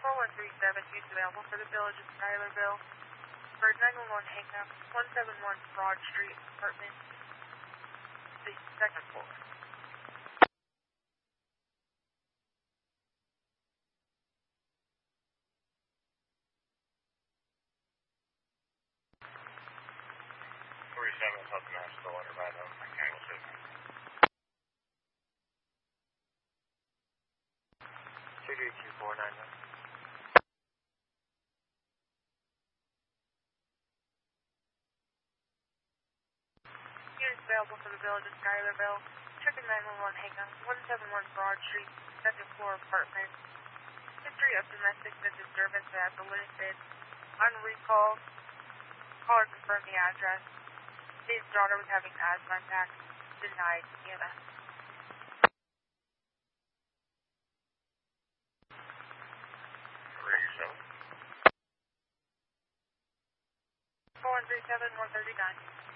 4137, use available for the village of Schuylerville. For 911 hang-up, 171 Broad Street, apartment, the second floor. South Nashville, Nevada, mechanical signal. 23249. Units available for the village of Schuylerville. Check-in 911 hang-up, 171 Broad Street, second floor apartment. History of domestic disturbance at the limited. On recall, caller confirmed the address. His daughter was having asthma attacks. Denied EMS. 4137, 139.